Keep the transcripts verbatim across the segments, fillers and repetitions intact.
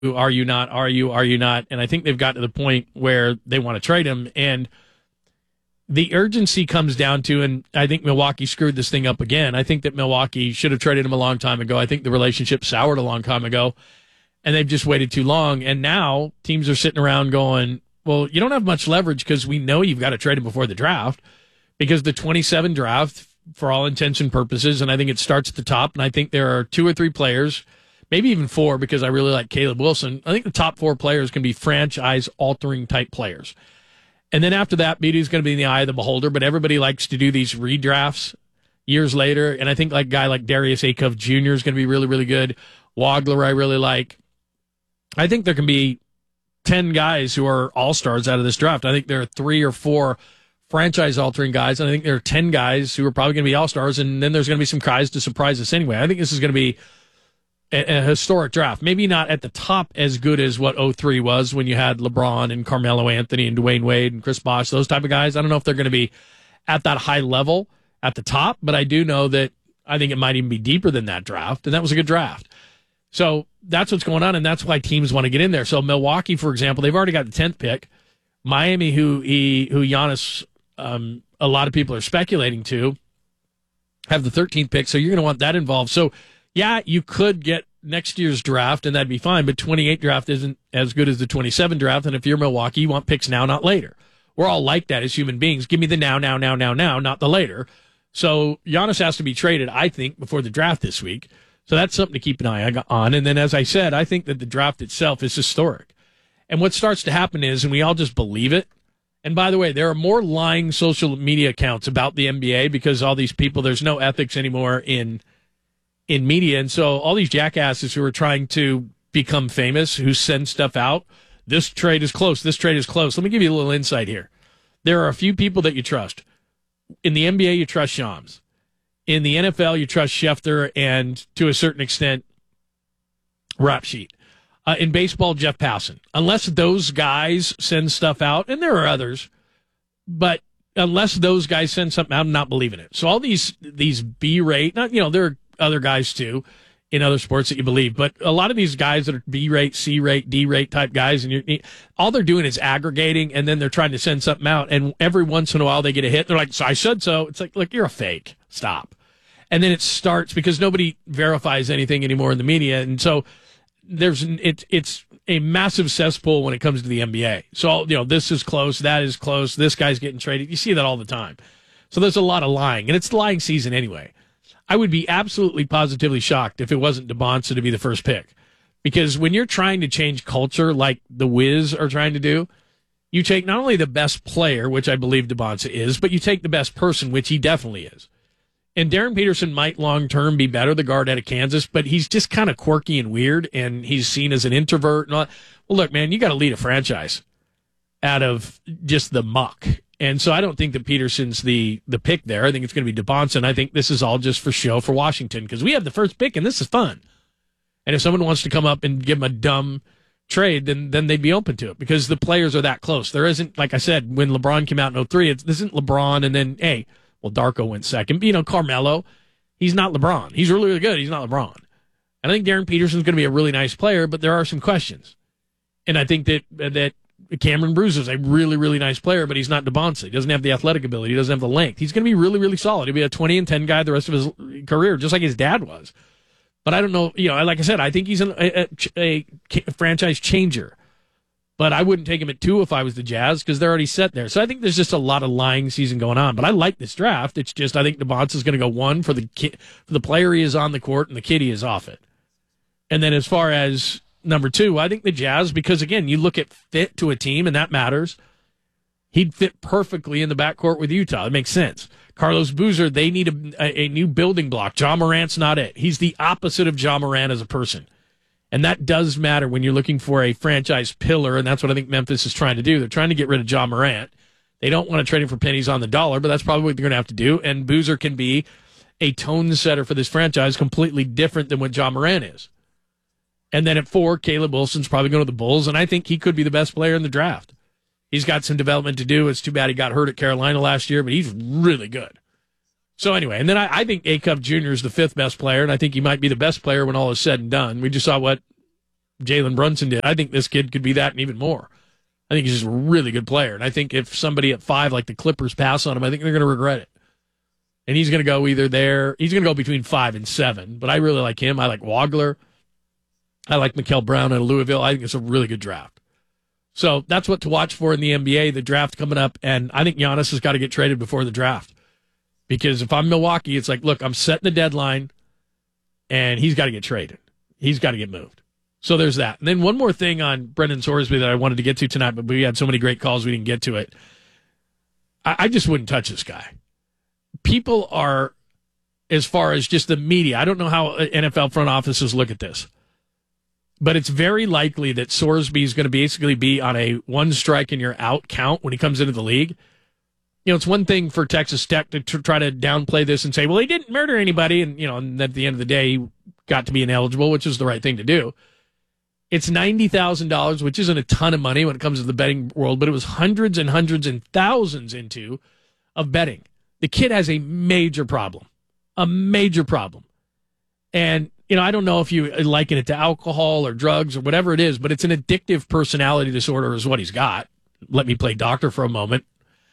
Are you not? Are you? Are you not? And I think they've got to the point where they want to trade him. And the urgency comes down to, and I think Milwaukee screwed this thing up again. I think that Milwaukee should have traded him a long time ago. I think the relationship soured a long time ago, and they've just waited too long. And now teams are sitting around going, well, you don't have much leverage because we know you've got to trade him before the draft, because the twenty-seven draft, for all intents and purposes, and I think it starts at the top, and I think there are two or three players, maybe even four, because I really like Caleb Wilson. I think the top four players can be franchise-altering type players. And then after that, beauty is going to be in the eye of the beholder, but everybody likes to do these redrafts years later, and I think like a guy like Darius Akov Junior is going to be really, really good. Wagler I really like. I think there can be ten guys who are all-stars out of this draft. I think there are three or four franchise-altering guys, and I think there are ten guys who are probably going to be all-stars, and then there's going to be some guys to surprise us anyway. I think this is going to be a, a historic draft. Maybe not at the top as good as what oh three was when you had LeBron and Carmelo Anthony and Dwayne Wade and Chris Bosh, those type of guys. I don't know if they're going to be at that high level at the top, but I do know that I think it might even be deeper than that draft, and that was a good draft. So that's what's going on, and that's why teams want to get in there. So Milwaukee, for example, they've already got the tenth pick. Miami, who he, who Giannis, um, a lot of people are speculating to, have the thirteenth pick, so you're going to want that involved. So, yeah, you could get next year's draft, and that'd be fine, but twenty-eight draft isn't as good as the twenty-seven draft, and if you're Milwaukee, you want picks now, not later. We're all like that as human beings. Give me the now, now, now, now, now, not the later. So Giannis has to be traded, I think, before the draft this week. So that's something to keep an eye on. And then, as I said, I think that the draft itself is historic. And what starts to happen is, and we all just believe it, and by the way, there are more lying social media accounts about the N B A because all these people, there's no ethics anymore in in media. And so all these jackasses who are trying to become famous, who send stuff out, this trade is close, this trade is close. Let me give you a little insight here. There are a few people that you trust. In the N B A, you trust Shams. In the N F L, you trust Schefter and, to a certain extent, Rap Sheet. Uh, in baseball, Jeff Passan. Unless those guys send stuff out, and there are others, but unless those guys send something out, I'm not believing it. So all these these B-rate, not, you know, there are other guys too in other sports that you believe, but a lot of these guys that are B-rate, C-rate, D-rate type guys, and you're, all they're doing is aggregating, and then they're trying to send something out, and every once in a while they get a hit. They're like, so I said so. It's like, look, you're a fake. Stop. And then it starts because nobody verifies anything anymore in the media, and so there's it, it's a massive cesspool when it comes to the N B A. So, you know, this is close, that is close, this guy's getting traded. You see that all the time. So there's a lot of lying, and it's lying season anyway. I would be absolutely positively shocked if it wasn't DeBonsa to be the first pick. Because when you're trying to change culture like the Wiz are trying to do, you take not only the best player, which I believe DeBonsa is, but you take the best person, which he definitely is. And Darren Peterson might long-term be better, the guard out of Kansas, but he's just kind of quirky and weird, and he's seen as an introvert. And all. Well, look, man, you got to lead a franchise out of just the muck. And so I don't think that Peterson's the, the pick there. I think it's going to be DeBonsa, and I think this is all just for show for Washington because we have the first pick, and this is fun. And if someone wants to come up and give him a dumb trade, then then they'd be open to it because the players are that close. There isn't, like I said, when LeBron came out in oh three, it's, this isn't LeBron and then, hey, well, Darko went second. You know, Carmelo, he's not LeBron. He's really, really good. He's not LeBron. And I think Darren Peterson's going to be a really nice player, but there are some questions. And I think that that Cameron Bruce is a really, really nice player, but he's not DeBonsa. He doesn't have the athletic ability. He doesn't have the length. He's going to be really, really solid. He'll be a twenty and ten guy the rest of his career, just like his dad was. But I don't know. You know, like I said, I think he's an, a, a, a franchise changer. But I wouldn't take him at two if I was the Jazz because they're already set there. So I think there's just a lot of lying season going on. But I like this draft. It's just I think DeBonsa is going to go one for the ki- for the player he is on the court and the kid he is off it. And then as far as number two, I think the Jazz, because, again, you look at fit to a team, and that matters. He'd fit perfectly in the backcourt with Utah. It makes sense. Carlos Boozer, they need a, a, a new building block. Ja Morant's not it. He's the opposite of Ja Morant as a person. And that does matter when you're looking for a franchise pillar, and that's what I think Memphis is trying to do. They're trying to get rid of Ja Morant. They don't want to trade him for pennies on the dollar, but that's probably what they're going to have to do. And Boozer can be a tone setter for this franchise completely different than what Ja Morant is. And then at four, Caleb Wilson's probably going to the Bulls, and I think he could be the best player in the draft. He's got some development to do. It's too bad he got hurt at Carolina last year, but he's really good. So anyway, and then I, I think Akov Junior is the fifth best player, and I think he might be the best player when all is said and done. We just saw what Jalen Brunson did. I think this kid could be that and even more. I think he's just a really good player. And I think if somebody at five like the Clippers pass on him, I think they're going to regret it. And he's going to go either there. He's going to go between five and seven. But I really like him. I like Wagler. I like Mikael Brown out of Louisville. I think it's a really good draft. So that's what to watch for in the N B A, the draft coming up. And I think Giannis has got to get traded before the draft. Because if I'm Milwaukee, it's like, look, I'm setting the deadline, and he's got to get traded. He's got to get moved. So there's that. And then one more thing on Brendan Sorsby that I wanted to get to tonight, but we had so many great calls we didn't get to it. I, I just wouldn't touch this guy. People are, as far as just the media, I don't know how N F L front offices look at this, but it's very likely that Sorsby is going to basically be on a one strike and you're out count when he comes into the league. You know, it's one thing for Texas Tech to tr- try to downplay this and say, well, he didn't murder anybody. And, you know, and at the end of the day, he got to be ineligible, which is the right thing to do. It's ninety thousand dollars, which isn't a ton of money when it comes to the betting world, but it was hundreds and hundreds and thousands into of betting. The kid has a major problem, a major problem. And, you know, I don't know if you liken it to alcohol or drugs or whatever it is, but it's an addictive personality disorder is what he's got. Let me play doctor for a moment.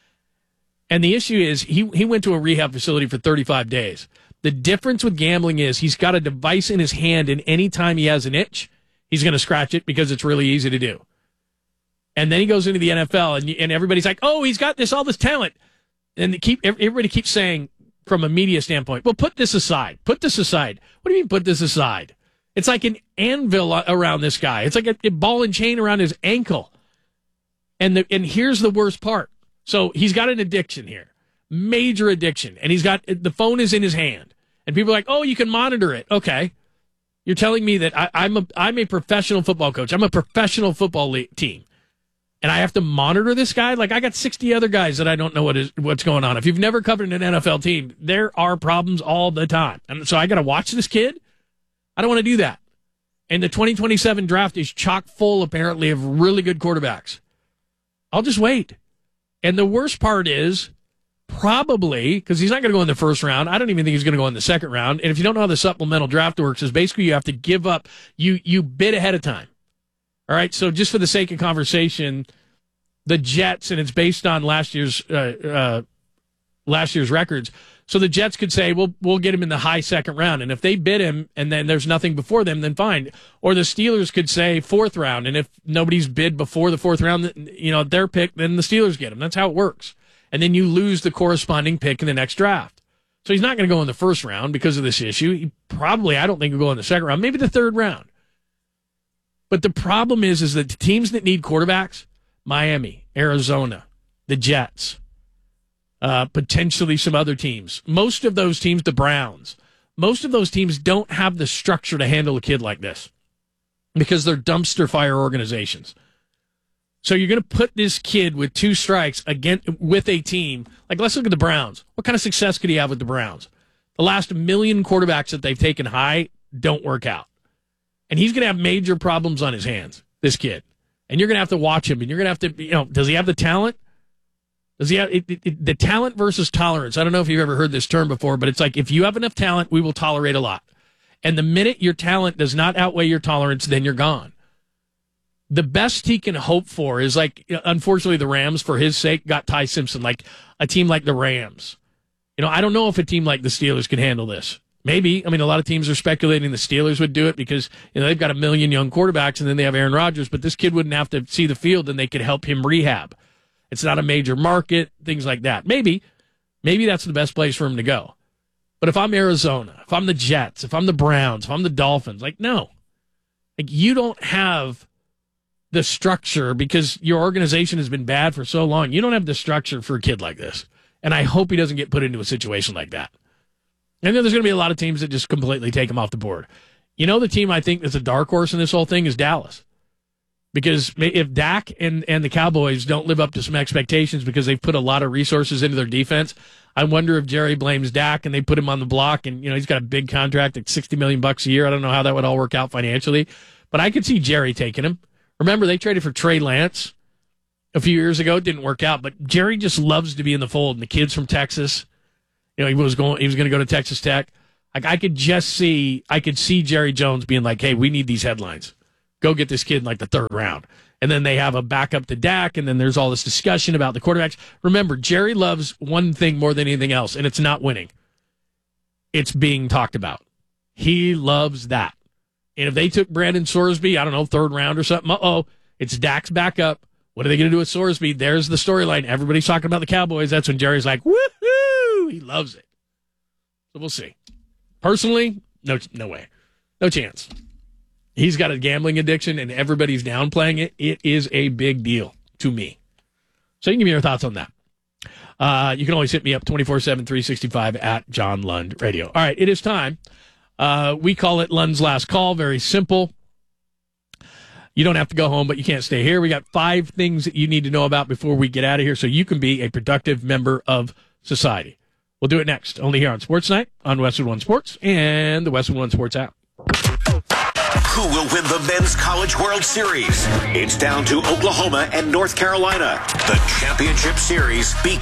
And the issue is he, he went to a rehab facility for thirty-five days. The difference with gambling is he's got a device in his hand, and any time he has an itch, he's going to scratch it because it's really easy to do. And then he goes into the N F L, and, and everybody's like, oh, he's got this all this talent. And they keep everybody keeps saying, from a media standpoint, well, put this aside. Put this aside. What do you mean put this aside? It's like an anvil around this guy. It's like a, a ball and chain around his ankle. And the, and here's the worst part. So he's got an addiction here, major addiction, and he's got the phone is in his hand. And people are like, oh, you can monitor it. Okay. You're telling me that I, I'm a I'm a professional football coach. I'm a professional football league team, and I have to monitor this guy? Like, I got sixty other guys that I don't know what is what's going on. If you've never covered an N F L team, there are problems all the time. And so I got to watch this kid? I don't want to do that. And the twenty twenty-seven draft is chock full, apparently, of really good quarterbacks. I'll just wait. And the worst part is, probably, because he's not going to go in the first round. I don't even think he's going to go in the second round. And if you don't know how the supplemental draft works, is basically you have to give up. You you bid ahead of time. All right, so just for the sake of conversation, the Jets, and it's based on last year's uh, uh, last year's records. So the Jets could say, "Well, we'll get him in the high second round," and if they bid him, and then there's nothing before them, then fine. Or the Steelers could say fourth round, and if nobody's bid before the fourth round, you know, their pick, then the Steelers get him. That's how it works. And then you lose the corresponding pick in the next draft. So he's not going to go in the first round because of this issue. He probably, I don't think, he'll go in the second round, maybe the third round. But the problem is, is that the teams that need quarterbacks, Miami, Arizona, the Jets, uh, potentially some other teams, most of those teams, the Browns, most of those teams don't have the structure to handle a kid like this because they're dumpster fire organizations. So you're going to put this kid with two strikes again with a team. Like, let's look at the Browns. What kind of success could he have with the Browns? The last million quarterbacks that they've taken high don't work out. And he's going to have major problems on his hands, this kid. And you're going to have to watch him. And you're going to have to, you know, does he have the talent? Does he have it, it, it, the talent versus tolerance? I don't know if you've ever heard this term before, but it's like, if you have enough talent, we will tolerate a lot. And the minute your talent does not outweigh your tolerance, then you're gone. The best he can hope for is, like, unfortunately, the Rams, for his sake, got Ty Simpson, like a team like the Rams. You know, I don't know if a team like the Steelers can handle this. Maybe. I mean, a lot of teams are speculating the Steelers would do it because, you know, they've got a million young quarterbacks and then they have Aaron Rodgers, but this kid wouldn't have to see the field and they could help him rehab. It's not a major market, things like that. Maybe. Maybe that's the best place for him to go. But if I'm Arizona, if I'm the Jets, if I'm the Browns, if I'm the Dolphins, like, no. Like, you don't have the structure because your organization has been bad for so long. You don't have the structure for a kid like this. And I hope he doesn't get put into a situation like that. And then there's going to be a lot of teams that just completely take him off the board. You know, the team I think that's a dark horse in this whole thing is Dallas. Because if Dak and, and the Cowboys don't live up to some expectations because they've put a lot of resources into their defense, I wonder if Jerry blames Dak and they put him on the block and, you know, he's got a big contract at sixty million bucks a year. I don't know how that would all work out financially, but I could see Jerry taking him. Remember, they traded for Trey Lance a few years ago. It didn't work out, but Jerry just loves to be in the fold. And the kid's from Texas. You know, he was going. He was going to go to Texas Tech. Like, I could just see, I could see Jerry Jones being like, "Hey, we need these headlines. go get this kid in like the third round. And then they have a backup to Dak, and then there's all this discussion about the quarterbacks. Remember, Jerry loves one thing more than anything else, and it's not winning. It's being talked about. He loves that. And if they took Brandon Sorsby, I don't know, third round or something, uh-oh, it's Dak's backup. What are they going to do with Sorsby? There's the storyline. Everybody's talking about the Cowboys. That's when Jerry's like, woohoo! He loves it. So we'll see. Personally, no, no way. No chance. He's got a gambling addiction, and everybody's downplaying it. It is a big deal to me. So you can give me your thoughts on that. Uh, you can always hit me up twenty-four seven, three sixty-five at John Lund Radio. All right, it is time. Uh, we call it Lund's Last Call. Very simple. You don't have to go home, but you can't stay here. We got five things that you need to know about before we get out of here so you can be a productive member of society. We'll do it next, only here on Sports Night on Westwood One Sports and the Westwood One Sports app. Who will win the Men's College World Series? It's down to Oklahoma and North Carolina. The championship series begins.